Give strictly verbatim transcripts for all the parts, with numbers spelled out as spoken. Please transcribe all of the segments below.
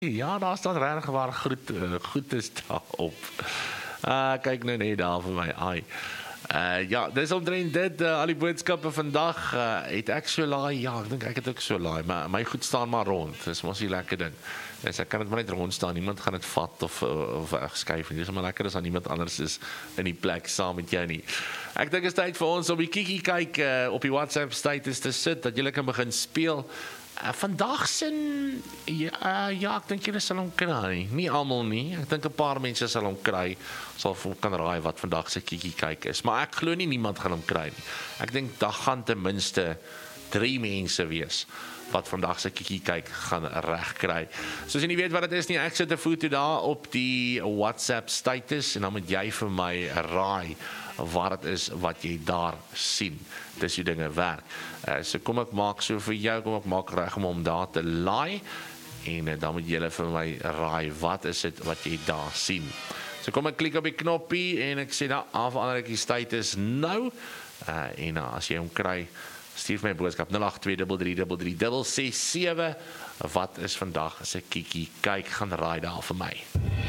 Ja, daar staan regtig waar goed, uh, goed is daarop. Uh, kyk nou net daar vir my, ai. Uh, ja, dis omtrent dit, uh, al die boodskappe vandag, uh, het ek so laai, ja, ek dink ek het ook so laai, maar my goed staan maar rond, dis mos die lekker ding. Dus ek kan het maar net rond staan, niemand gaan het vat of, of wegskuif nie, dis maar lekker as aan iemand anders is in die plek saam met jou nie. Ek dink is tyd vir ons om die kiekie kyk uh, op die WhatsApp status te sit, dat julle kan begin speel. Uh, vandag sin, ja, uh, ja, ek dink julle sal hom kry, nie almal nie, ek dink 'n paar mense sal hom kry, sal kan raai wat vandag se kiekie kyk is, maar ek glo nie niemand gaan hom kry nie. Ek dink daar gaan ten minste drie mense wees wat vandag se kiekie kyk gaan reg kry. Soos jy nie weet wat dit is nie, ek sit 'n foto daar op die WhatsApp status en dan moet jy vir my raai wat dit is wat jy daar sien. Dis hoe dinge werk. Uh, so kom ek maak so vir jou, kom ek maak reg om hom daar te laai en uh, dan moet jy vir my raai wat is dit wat jy daar sien. So kom ek klik op die knoppie en ek sê daar af verander ek die status nou uh, en uh, as jy hom kry, stuur my boodskap nul agt twee drie drie drie drie ses sewe. Wat is vandag as 'n kiekie kyk, gaan raai daar vir my.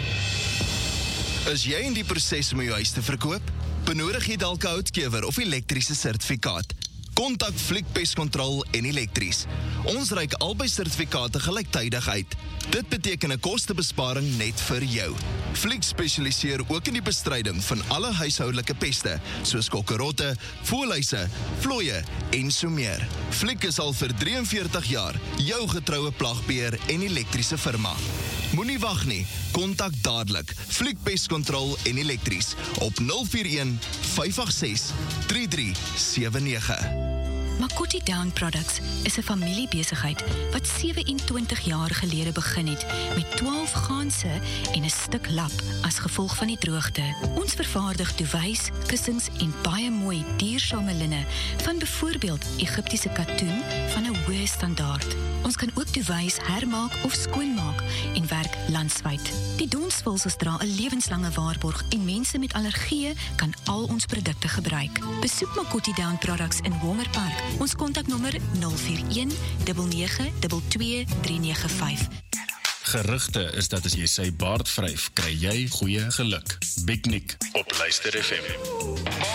Is jy in die proses om jou huis te verkoop? Benodig jy dalk 'n houtkewer of elektriese sertifikaat? Kontak Fliek Pestkontrol en Elektries. Ons reik albei sertifikate gelyktydig uit. Dit beteken 'n kostebesparing net vir jou. Fliek spesialiseer ook in die bestryding van alle huishoudelike peste, soos kokkerotte, voëlhuise, vlooie en so meer. Fliek is al vir drie en veertig jaar jou getroue plagbeheer en elektriese firma. Moenie wag nie, kontak dadelik Fliek Pestkontrol en Elektries op nul vier een vyf agt ses drie drie sewe nege. Makoti Down Products is 'n familiebesigheid wat sewe en twintig jaar gelede begin het met twaalf ganse en 'n stuk lap as gevolg van die droogte. Ons vervaardig duvets, kussings en baie mooi duursame linne van byvoorbeeld Egiptiese katoen van 'n hoë standaard. Ons kan ook duvets hermaak of skoonmaak en werk landwyd. Die donsvulsels dra 'n lewenslange waarborg en mense met allergieë kan al ons produkte gebruik. Besoek Makoti Down Products in Homer Park. Ons kontaknommer nul vier een nege nege twee twee drie nege vyf. Gerugte is dat as jy sy baard vryf, kry jy goeie geluk. Big Nick op Luister F M.